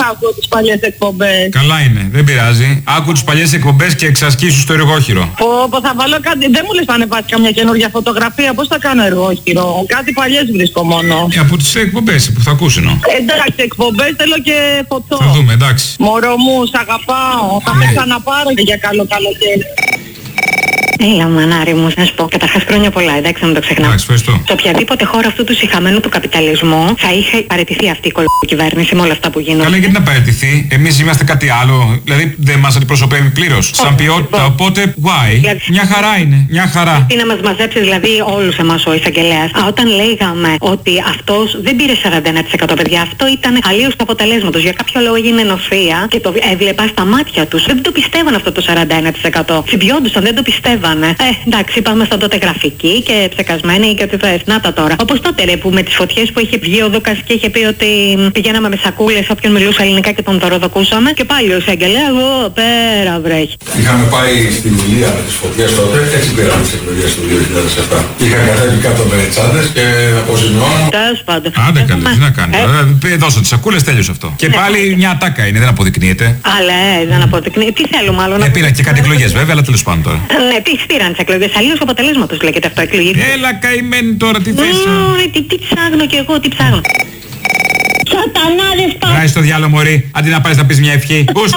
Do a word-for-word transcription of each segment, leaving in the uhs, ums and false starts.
ακούω τις παλιές εκπομπές. Καλά είναι, δεν πειράζει. Άκου τις παλιές εκπομπές και εξασκήσου στο εργόχειρο. Πω, πω, θα βάλω κάτι. Δεν μου λες να ανεβάσει καμιά καινούργια φωτογραφία. Πώς θα κάνω εργόχειρο. Κάτι παλιές βρίσκω μόνο. Ε, από τις εκπομπές που θα ακούσουν. Ε, εντάξει, εκπομπές θέλω και φωτό. Θα δούμε, εντάξει. Μωρό μου, σ' αγαπάω. Θα με ξαναπάρω και για καλό καλοκαίρι. Έλα, μανάρι μου, να σου πω. Καταρχάς, χρόνια πολλά, εντάξει, να μην το ξεχνάω. Εντάξει, ευχαριστώ. Σε οποιαδήποτε χώρα αυτού του σιχαμένου του καπιταλισμού θα είχε παραιτηθεί αυτή η κολοκυβέρνηση με όλα αυτά που γίνονται. Καλά, γιατί να παραιτηθεί. Εμείς είμαστε κάτι άλλο. Δηλαδή δεν μας αντιπροσωπεύει πλήρως. Σαν ποιότητα. Οπότε, why. Δηλαδή, μια χαρά είναι. Μια χαρά. Τι να μας μαζέψει δηλαδή όλους εμάς ο εισαγγελέας. Α, όταν λέγαμε ότι αυτός δεν πήρε σαράντα ένα τοις εκατό, παιδιά, αυτό ήταν αλλίως του αποτελέσματος. Για κάποιο λόγο έγινε νοσία και το έβλεπα στα μάτια τους. Δεν το πιστεύαν αυτό το σαράντα ένα τοις εκατό. Συμπιόντουσαν, δεν το πιστεύαν. Ε, εντάξει, είπαμε στον τότε γραφική και ψεκασμένη και ότι θες. Να τα τώρα. Όπως τότε ρε που με τις φωτιές που είχε βγει ο Δούκας και είχε πει ότι πηγαίναμε με σακούλες όποιον μιλούσε ελληνικά και τον δωροδοκούσαμε. Και πάλι ο εισαγγελέα, εγώ πέρα βρέχει. Είχαμε πάει στη Μιλία με τις φωτιές τότε, έτσι πήραμε τις εκλογές του δύο χιλιάδες επτά. Είχαν κατέβει κάτω με τσάντες και αποζημιώνω. Τέλος πάντων. Άντε καλέ, τι να κάνει. Ε, δώσε τις σακούλες, τέλειωσε αυτό. Και πάλι μια ατάκα είναι, δεν αποδεικνύεται. Αλλά δεν αποδεικνύεται. Τι θέλουμε άλλο να. Ε, πήραν και κάτι εκλογές βέβαια, αλλά τέλος πάντων τώρα. Ναι, τι πήραν τις εκλογές, αλλίως αποτελέσματος λέγεται αυτό, εκλογή. Έλα καημένη τώρα, τι θες. Mm, τι, τι ψάχνω κι εγώ, τι ψάχνω. Σατανάδες πα... Ράι στο διάλο μωρή, αντί να πάρεις να πεις μια ευχή. Ους.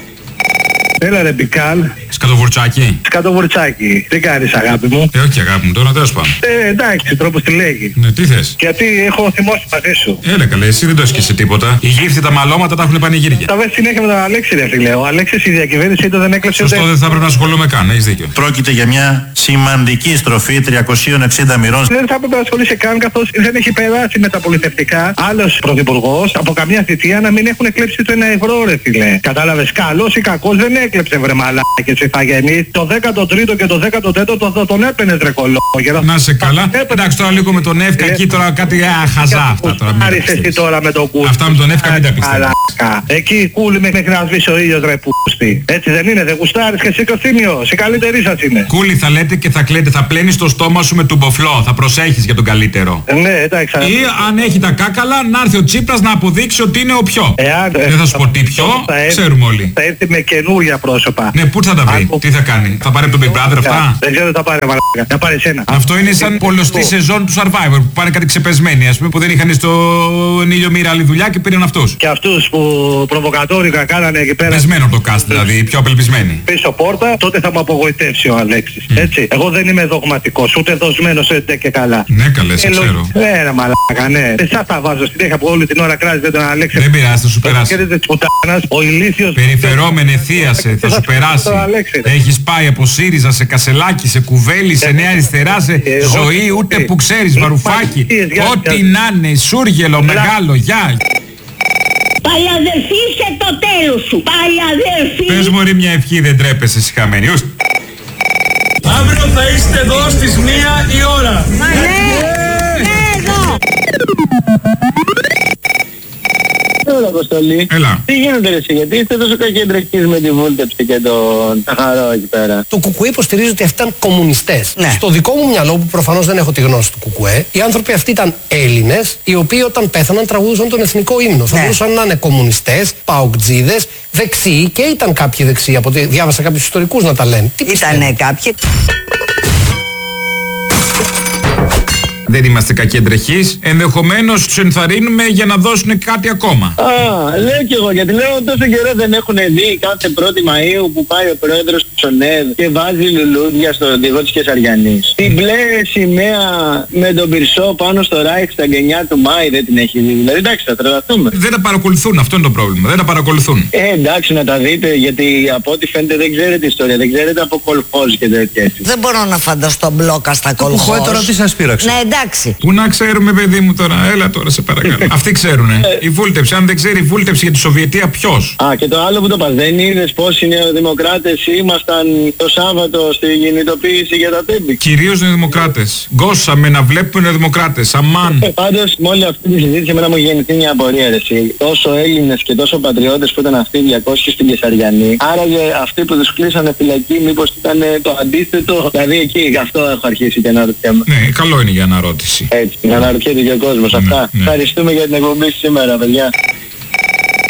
Έλα ρε Μπικάλ. Σκατοβουρτσάκι. Σκατοβουρτσάκι. Τι κάνεις αγάπη μου. Ε, όχι αγάπη μου, τώρα τέλος πάντων. Ε, εντάξει, τρόπος τη λέγει. Ναι, τι θες. Γιατί έχω θυμώσει μαζί σου. Έλα καλέ, εσύ δεν το έχεις και σε τίποτα. Οι γύφτοι τα μαλώματα τα έχουν πανηγύρια. Τα βες συνέχεια με τον Αλέξη ρε φίλε. Ο Αλέξης η διακυβέρνηση του δεν έκλεψε ούτε. Σωστό, δεν θα πρέπει να ασχολούμαι καν, έχεις δίκιο. Πρόκειται για μια σημαντική στροφή τριακοσίων εξήντα μοιρών. Δεν θα έπρεπε να ασχολείσαι καν καθώς δεν έχει περάσει με τα πολιτευτικά άλλος πρωθυπουργός από καμιά θητεία να μην έχουν εκλέψει το ένα ευρώ ρε φίλε. Κατάλαβες, καλός ή κακός δεν έκλεψε βρε μαλάκες Ιθαγενείς. Το δέκατο τρίτο και το δέκατο τέταρτο θα τον έπαινες ρε κολόγερα. Να σε καλά. Εντάξει τώρα λίγο με τον Εύκα εκεί τώρα κάτι αχαζά αυτά τώρα. Άρισες τι τώρα με τον Κούλι. Αυτά με τον Εύκα μην τα πιστεύω. Εκεί Κούλι μέχρι να σβήσει ο ήλιος ρε πούστη. Έτσι δεν είναι, δεν γουστάρεις και εσύ Κωστήμιος. Η καλύτερη σας είναι. Κούλι θα λέτε και θα κλαίτε, θα πλένεις το στόμα σου με τουμποφλό. Θα προσέχεις για τον καλύτερο. Ναι, εντάξει. Ή αν έχει τα κάκαλα να έρθει ο Τσίπρας να αποδείξει ότι είναι ο πιο. Δεν θα σου πω τι πιο, ξέρουμε όλοι. Θα έρθει με καινούργια πρόσωπα. Ναι, πού θα τα βρει, τι θα κάνει, θα πάρει από τον Big Brother αυτά. Δεν ξέρω τι θα πάρει μαλάκα, θα πάρει εσένα. Αυτό είναι σαν πολλωστή σεζόν του Survivor που πάνε κάτι ξεπεσμένοι ας πούμε που δεν είχαν στον ήλιο μοίρα άλλη δουλειά και πήραν αυτούς. Και αυτούς που προβοκατόρικα κάνανε εκεί πέρα. Πεσμένο το cast δηλαδή, οι πιο απελπισμένοι. Πίσω πόρτα, τότε θα με απογοητεύσει ο Αλέξης. Mm. Έτσι. Εγώ δεν είμαι δογματικός, ούτε δοσμένος έτσι και καλά. Ναι, καλέ, σε ξέρω. Ναι, ρε μαλάκα, ναι. Εσάς θα βάζω στην τέχεια που όλη την ώρα κράζετε τον Αλέξη. Δεν πειράζει, θα σου περάσει. Ο ηλίθιος. Περιφερόμενε θίασε, θα σου περάσει. Έχεις πάει από ΣΥΡΙΖΑ σε Κασελάκι, σε Κουβέλη, σε Νέα Αριστερά, σε Ζωή, ούτε που ξέρεις, Βαρουφάκι. Ό,τι να είναι, Σούργελο, μεγάλο, γεια. Παλιαδερφή σε το τέλος σου. Παλιαδερφή. Πες μωρή μια ευχή, δεν τρέπεσαι συχαμένη. Αύριο θα είστε εδώ στις μία η ώρα. Μα ναι, ναι εδώ. Έλα Αποστολή. Έλα. Τι γίνεται ρε εσύ, γιατί είστε τόσο κακεντρεχείς με τη βούλτεψη και τον Ταχαρό εκεί πέρα. Το Κουκουέ υποστηρίζει ότι αυτοί ήταν κομμουνιστές. Ναι. Στο δικό μου μυαλό, που προφανώς δεν έχω τη γνώση του Κουκουέ, οι άνθρωποι αυτοί ήταν Έλληνες, οι οποίοι όταν πέθαναν τραγουδούσαν τον εθνικό ύμνο. Θα Ναι. μπορούσαν να είναι κομμουνιστές, παοκτζίδες, δεξιοί και ήταν κάποιοι δεξιοί. Από ό,τι διάβασα κάποιους ιστορικούς να τα λένε. Τι Ήτανε κάποιοι. Δεν είμαστε κακεντρεχείς. Ενδεχομένως τους ενθαρρύνουμε για να δώσουν κάτι ακόμα. Α, λέω κι εγώ, γιατί λέω τόσο καιρό δεν έχουν δει κάθε πρώτη Μαΐου που πάει ο πρόεδρος του Τσονέδ και βάζει λουλούδια στο οδηγό της Κεσαριανής. Την μπλε σημαία με τον πυρσό πάνω στο Ράιχσταγκ εννιά του Μάη δεν την έχει δει. Δηλαδή εντάξει, θα τρελαθούμε. Δεν τα παρακολουθούν, αυτό είναι το πρόβλημα. Δεν τα παρακολουθούν. Ε, εντάξει να τα δείτε, γιατί από ό,τι φαίνεται δεν ξέρετε ιστορία, δεν ξέρετε από κολχόζ και τέτοια. Δεν μπορώ να φανταστώ μπλόκα στα κολχόζ. Τώρα τι σας πείραξε. Ναι, εντάξει. Πού να ξέρουμε, παιδί μου τώρα, έλα τώρα σε παρακαλώ. Αυτοί ξέρουνε. Η βούλτεψη, αν δεν ξέρει η βούλτεψη για τη Σοβιετία, ποιος. Α, και το άλλο που το πας, δεν είδες πώς οι νεοδημοκράτες ήμασταν το Σάββατο στη κινητοποίηση για τα τέμπη. Κυρίως νεοδημοκράτες. Γκώσαμε να βλέπουμε νεοδημοκράτες. Αμάν. Ε, πάντως, με όλη αυτή τη συζήτηση, εμένα μου γεννηθεί μια απορία, ρε εσύ. Τόσο Έλληνες και τόσο πατριώτες που ήταν αυτοί οι διακόσιοι στην Κεσαριανή. Άραγε αυτοί που τους κλείσανε φυλακή, μήπως ήταν το αντίθετο. Δηλαδή εκεί, αυτό έχω αρχίσει και να ρωτιέμαι. Ναι, καλό είναι για αναρώτηση. Έτσι, να αναρωτιέται και ο κόσμος. Ναι, αυτά. ναι. Ευχαριστούμε για την εκπομπή σήμερα, παιδιά.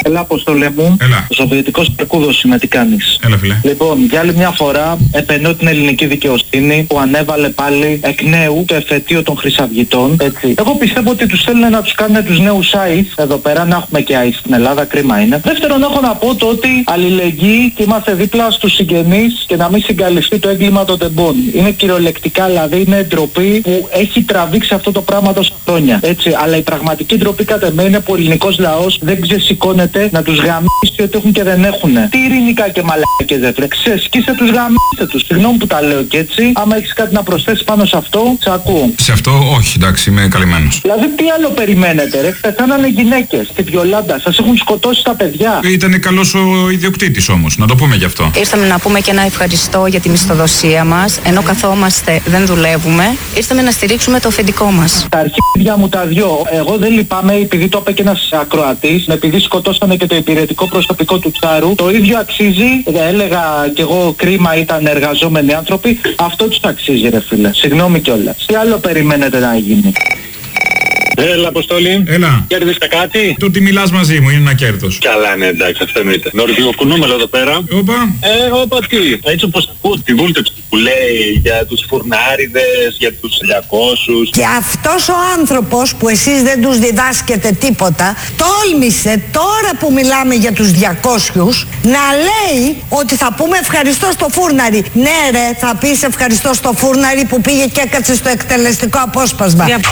Έλα, Αποστολέ μου. Έλα. Ο Σοβιετικός Περκούδος είμαι, τι κάνεις? Έλα, φίλε. Λοιπόν, για άλλη μια φορά επενώ την ελληνική δικαιοσύνη που ανέβαλε πάλι εκ νέου το εφετείο των Χρυσαυγητών. Έτσι. Εγώ πιστεύω ότι τους θέλουν να τους κάνουν τους νέους άι ες εδώ πέρα, να έχουμε και άι ες στην Ελλάδα, κρίμα είναι. Δεύτερον, έχω να πω το ότι αλληλεγγύη και είμαστε δίπλα στους συγγενείς και να μην συγκαλυφθεί το έγκλημα των τεμπών. Είναι κυριολεκτικά, δηλαδή είναι ντροπή που έχει τραβήξει αυτό το πράγμα τόσα χρόνια. Έτσι. Αλλά η πραγματική ντροπή κατά εμένα είναι που ο ελληνικός λαός δεν ξεσηκώνεται να τους γαμίσει ότι έχουν και δεν έχουν. Τι ειρηνικά και μαλάκες δεν φρε. Ξεσκίστε τους, γαμίστε τους. Συγγνώμη που τα λέω και έτσι. Άμα έχεις κάτι να προσθέσεις πάνω σε αυτό, σε ακούω. Σε αυτό όχι, εντάξει, είμαι καλυμμένος. Δηλαδή τι άλλο περιμένετε ρε? Πεθάνανε γυναίκες στη Βιολάντα, σας έχουν σκοτώσει τα παιδιά. Ήταν καλός ο ιδιοκτήτης όμως, να το πούμε γι' αυτό. Ήρθαμε να πούμε και ένα ευχαριστώ για τη μισθοδοσία μας, ενώ καθόμαστε δεν δουλεύουμε. Ήρθαμε να στηρίξουμε το αφεντικό μας. Τα αρχίδια μου τα δυο. Εγώ δεν λυπάμαι επειδή το είπε και ένας ακροατής, επειδή σκοτώσανε και το υπηρετικό προσωπικό του Τσάρου. Το ίδιο αξίζει, έλεγα κι εγώ, κρίμα ήταν εργαζόμενοι άνθρωποι. Αυτό τους αξίζει ρε φίλε. Συγγνώμη κιόλας. Τι άλλο περιμένετε να γίνει? Έλα, Αποστόλη. Έλα. Κέρδισε κάτι? Το ότι μιλάς μαζί μου είναι ένα κέρδος. Καλά, ναι, εντάξει, αυτό εννοείται. Νορβηγικό κουνούμελο εδώ πέρα. Όπα. Ε, όπα τι. Έτσι όπως ακούω τη βούλτεψη που λέει για τους φουρνάριδες, για τους διακόσιους. Και αυτός ο άνθρωπος που εσείς δεν τους διδάσκετε τίποτα, τόλμησε τώρα που μιλάμε για τους διακόσιους να λέει ότι θα πούμε ευχαριστώ στο φούρναρι. Ναι ρε, θα πεις ευχαριστώ στο φούρναρι που πήγε και έκατσε στο εκτελεστικό απόσπασμα. Για...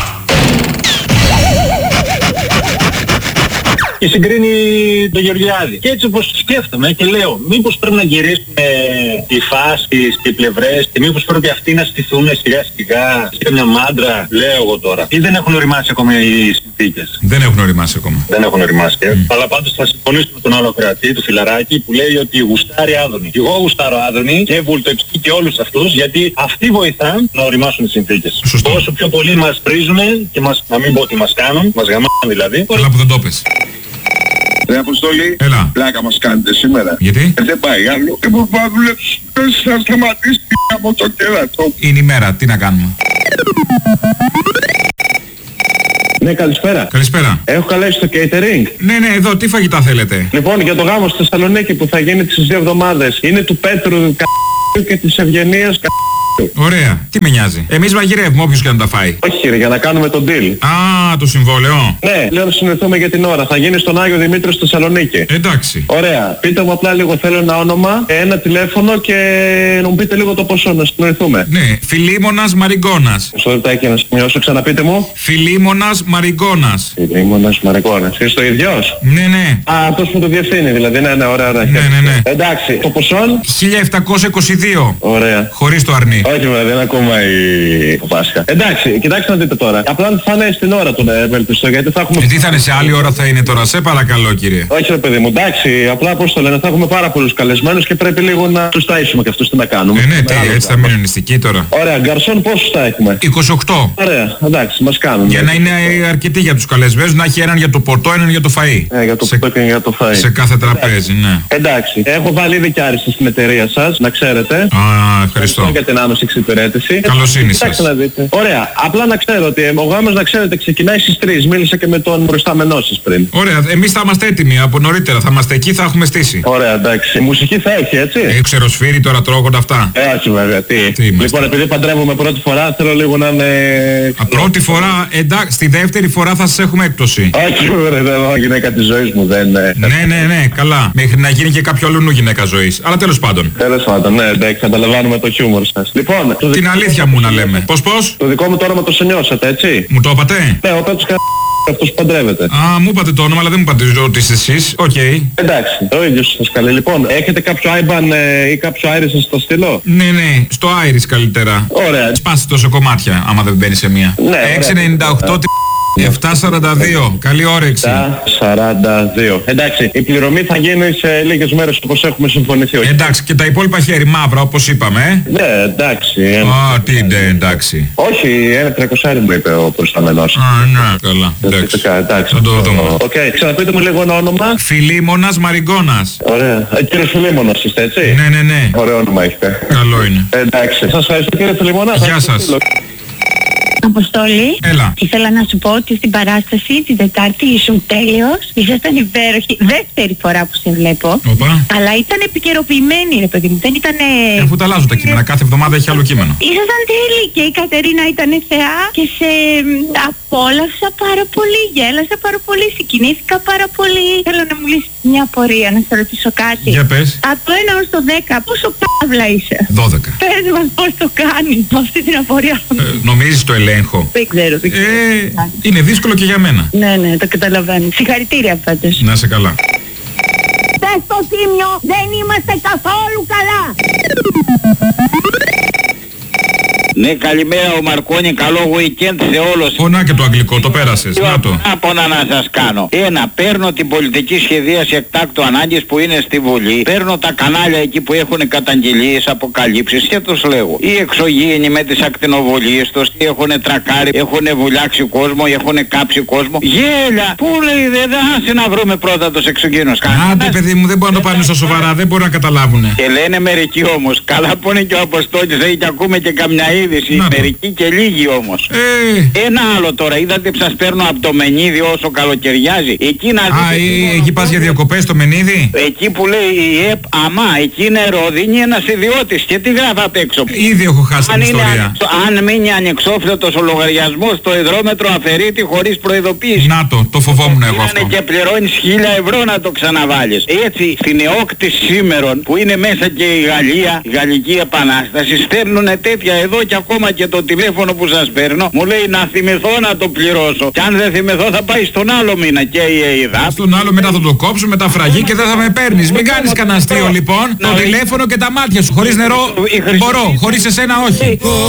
Και συγκρίνει τον Γεωργιάδη. Και έτσι όπως σκέφτομαι και λέω, μήπως πρέπει να γυρίσουμε οι φάσεις και οι πλευρές και μήπως πρέπει αυτοί να στηθούν σιγά σιγά σε μια μάντρα, λέω εγώ τώρα. Ή δεν έχουν οριμάσει ακόμα οι συνθήκες? Δεν έχουν οριμάσει ακόμα. Δεν έχουν οριμάσει. Mm. Αλλά πάντως θα συμφωνήσω με τον άλλο κρατή, του Φιλαράκη, που λέει ότι γουστάρει Άδωνη. Και εγώ γουστάρω Άδωνη και Βουλτεψή και όλους αυτούς, γιατί αυτοί βοηθάν να οριμάσουν τις συνθήκες. Σωστό. Όσο πιο πολύ μας πρίζουν και μας, να μην πω ότι μας κάνουν, μας γαμάνε δηλαδή. Καλά που δεν το πες. Ρε Αποστολή, έλα. Πλάκα μας κάνετε σήμερα. Γιατί? Ε, δεν πάει άλλο. Και πώς θα δουλέψει, θα σταματήσει από το κέρατο. Είναι η μέρα, τι να κάνουμε. Ναι, καλησπέρα. Καλησπέρα. Έχω καλέσει στο catering. Ναι, ναι, εδώ, τι φαγητά θέλετε? Λοιπόν, για το γάμο στη Θεσσαλονίκη που θα γίνει τις δύο εβδομάδες. Είναι του Πέτρου και της Ευγενίας. Ωραία. Τι με νοιάζει. Εμείς μαγειρεύουμε όποιος και να τα φάει. Όχι, ρε, για να κάνουμε τον deal. Α, το συμβόλαιο. Ναι, λέω να συνεχθούμε για την ώρα. Θα γίνει στον Άγιο Δημήτριο στη Θεσσαλονίκη. Εντάξει. Ωραία. Πείτε μου απλά λίγο, θέλω ένα όνομα, ένα τηλέφωνο και να μου πείτε λίγο το ποσό να συνοηθούμε. Ναι, Φιλίμωνας Μαριγκώνας. Στο λεπτάκι να σημειώσω, ξαναπείτε μου. Φιλίμωνας Μαριγκώνας. Φιλίμωνας Μαριγκώνας. Είσαι το ίδιος? Ναι, ναι. Α, αυτός που το διευθύνει, δηλαδή. Ναι, ναι, ωραία, ωραία. Ναι, ναι, ναι. Εντάξει, το ποσό. χίλια επτακόσια είκοσι δύο. Ωραία. Χωρίς το αρνί. Όχι, βέβαια, δεν είναι ακόμα η Πάσχα. Εντάξει, κοιτάξτε να δείτε τώρα. Απλά θα είναι στην ώρα του, ναι, ευελπιστώ, γιατί θα έχουμε. Ε, τι θα είναι σε άλλη ώρα θα είναι τώρα, σε παρακαλώ κύριε. Όχι, ρε παιδί μου, εντάξει, απλά πώς το λένε, θα έχουμε πάρα πολλούς καλεσμένους και πρέπει λίγο να τους ταΐσουμε και αυτούς τι να κάνουμε. Ε, ναι, τι, έτσι θα μείνουν νηστικοί τώρα. Ωραία, γκαρσόν πόσους θα έχουμε? είκοσι οκτώ. Ωραία, εντάξει, μας κάνουν. Για να είναι αρκετοί για τους καλεσμένους, να έχει έναν για το ποτό, έναν για το φαΐ. Ε, για το σε... ποτό και για το φαΐ. Σε κάθε τραπέζι, ναι. Εντάξει, έχω βάλει ήδη και άριστη στην εταιρεία σας, να ξέρετε. Α, ευχαριστώ. Για την άμεση εξυπηρέτηση. Καλοσύνη σας. Ωραία, απλά να ξέρω ότι ο γάμος, να ξέρετε, ξεκινάει στις τρεις. Μίλησα και με τον προϊστάμενό σας πριν. Ωραία, εμείς θα είμαστε έτοιμοι από νωρίτερα. Θα είμαστε εκεί, θα έχουμε στήσει. Ωραία, εντάξει. Η μουσική θα έχει, έτσι. Ε, ξεροσφύρι τώρα τρώγονται αυτά. Ε, όχι βέβαια, τι. τι λοιπόν, επειδή παντρεύομαι πρώτη φορά, θέλω λίγο να είναι. Α, πρώτη φορά, εντάξει, στη δεύτερη φορά θα σας έχουμε έκπτωση. Όχι, βέβαια, δεν είναι γυναίκα της ζωής μου, δεν. Ναι, ναι, ναι, καλά. Μέχρι να γίνει και κάποιο αλλού γυναίκα ζωής. Αλλά τέλος πάντων. Τέλος πάντων, ναι, εντάξει, καταλαβαίνουμε το χιούμορ σας. Λοιπόν, την αλήθεια μου να λέμε. Πώς, πώς? Το δικό μου το όνομα το σημειώσατε, έτσι. Μου το είπατε? Ναι, ο Πέτρος αυτός που παντρεύεται. Α, μου είπατε το όνομα, αλλά δεν μου είπατε ότι είστε εσείς. Οκ. Okay. Εντάξει, το ίδιο σας καλεί. Λοιπόν, έχετε κάποιο άιμπαν ε, ή κάποιο Iris σας το στείλω? Ναι, ναι, στο Iris καλύτερα. Ωραία. Σπάστε τόσο κομμάτια, άμα δεν μπαίνει σε μία. Ναι, έξι ενενήντα οκτώ επτακόσια σαράντα δύο. Καλή όρεξη. επτακόσια σαράντα δύο. Εντάξει, η πληρωμή θα γίνει σε λίγες μέρες όπως έχουμε συμφωνηθεί. Εντάξει, και τα υπόλοιπα χέρι μαύρα όπως είπαμε. Ε? Ναι, εντάξει. Α, τι είναι, εντάξει. Όχι, ένα τριακοσάρι μου είπε ο προϊστάμενός. Α, ναι, καλά. Εντάξει. εντάξει. Θα το δούμε. Οκ, okay, ξαναπείτε μου λίγο ένα όνομα. Φιλίμωνας Μαριγκώνας. Ωραία. Ε, κύριε Φιλίμωνας είστε, έτσι. Ναι, ναι, ναι. Ωραίο όνομα έχετε. Καλό είναι. Εντάξει. Σας ευχαριστώ κύριε Φιλίμωνα. Γεια σας. Αποστόλη. Έλα. Ήθελα να σου πω ότι στην παράσταση την Τετάρτη ήσουν τέλειος. Ήσασταν υπέροχη. Δεύτερη φορά που σε βλέπω. Οπα. Αλλά ήταν επικαιροποιημένη, ρε παιδί μου. Δεν ήταν. Ε, αφού τα αλλάζουν τα κείμενα, κάθε εβδομάδα έχει άλλο κείμενο. Ήσασταν τέλειοι και η Κατερίνα ήταν θεά και σε απόλαυσα πάρα πολύ. Γέλασα πάρα πολύ. Συγκινήθηκα πάρα πολύ. Θέλω να μου λύσεις μια απορία, να σε ρωτήσω κάτι. Για πες. Από το ένα ως το δέκα, πόσο παύλα είσαι? δώδεκα. Πες μας πώς το κάνεις με αυτή την απορία. Ε, νομίζεις το ελέγχω? Δεν ξέρω, δεν ξέρω. Ε, είναι δύσκολο και για μένα. Ναι, ναι, το καταλαβαίνω. Συγχαρητήρια πάντως. Να είσαι καλά. Πες στο Τίμιο, δεν είμαστε καθόλου καλά. Ναι, καλημέρα ο Μαρκόνι, καλό weekend σε όλους. Ω, και το αγγλικό, το πέρασες, να το. Άπονα να σας κάνω. Ένα, παίρνω την πολιτική σχεδίαση εκτάκτου ανάγκης που είναι στη Βουλή. Παίρνω τα κανάλια εκεί που έχουν καταγγελίες, αποκαλύψεις και τους λέγω. Οι εξωγήινοι με τις ακτινοβολίες τους, τι έχουνε τρακάρει, έχουνε βουλιάξει κόσμο, έχουνε κάψει κόσμο. Γέλια! Πού λέει, δεν άσε να βρούμε πρώτα τους εξωγήινους. Άντε παιδί μου, δεν μπορούν να το πάνε στα σοβαρά, δεν μπορούν να καταλάβουνε. Και λένε μερικοί όμως, καλά που είναι και ο Αποστόλης, λέει και ακούμε και καμιά είδηση, μερικοί και λίγοι όμως. Ε. Ένα άλλο τώρα, είδατε που σας παίρνω από το Μενίδη όσο καλοκαιριάζει. Εκεί να δείτε. Α, ε, εκεί πας για διακοπές στο Μενίδη. Εκεί που λέει η ΕΠ, αμά, εκεί είναι ρόδινη ένας ιδιώτης. Και τι γράφει απ' έξω. Ήδη έχω χάσει την ιστορία. Αν μείνει ανεξόφλητος ο λογαριασμός στο υδρόμετρο αφαιρείται χωρίς προειδοποίηση. Να το, το φοβόμουν εγώ αυτό. Και πληρώνεις χίλια ευρώ να το ξαναβάλεις. Έτσι, στην ΕΟΚ της σήμερον που είναι μέσα και η Γαλλία, η Γαλλική Επανάσταση, στέλνουνε τέτοια εδώ και ακόμα και το τηλέφωνο που σας παίρνω μου λέει να θυμηθώ να το πληρώσω. Και αν δεν θυμηθώ θα πάει στον άλλο μήνα και η ΕΙΔΑ. Στον άλλο μετά θα το κόψω με τα φραγή και δεν θα με παίρνεις. Μην κάνεις κανένα αστείο λοιπόν. Το τηλέφωνο και τα μάτια σου. Χωρίς νερό μπορώ, χωρίς εσένα όχι.